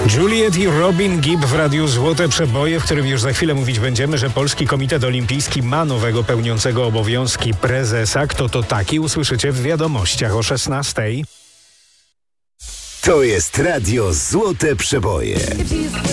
Juliet i Robin Gibb w Radiu Złote Przeboje, w którym już za chwilę mówić będziemy, że Polski Komitet Olimpijski ma nowego pełniącego obowiązki prezesa. Kto to taki, usłyszycie w wiadomościach o 16:00. To jest Radio Złote Przeboje.